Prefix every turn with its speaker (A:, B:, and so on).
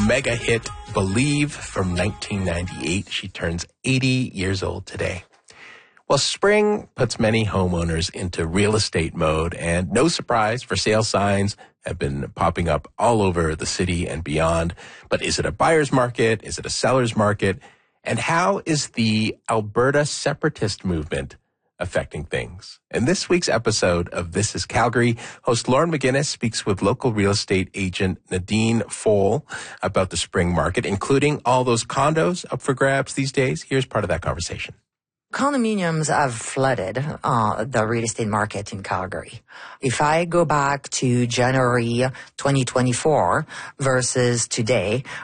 A: mega hit Believe from 1998. She turns 80 years old today. Well, spring puts many homeowners into real estate mode, and no surprise, for sale signs have been popping up all over the city and beyond. But is it a buyer's market? Is it a seller's market? And how is the Alberta separatist movement affecting things? In this week's episode of This is Calgary, host Lauren McGinnis speaks with local real estate agent Nadine Foll about the spring market, including all those condos up for grabs these days. Here's part of that conversation.
B: Condominiums have flooded the real estate market in Calgary. If I go back to January 2024 versus today,